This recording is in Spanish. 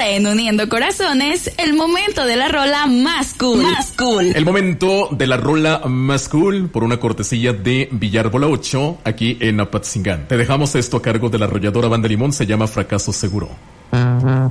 ahora en Uniendo Corazones, el momento de la rola más cool. El momento de la rola más cool por una cortesía de Villárbola 8 aquí en Apatzingán. Te dejamos esto a cargo de la arrolladora Banda Limón, se llama Fracaso Seguro.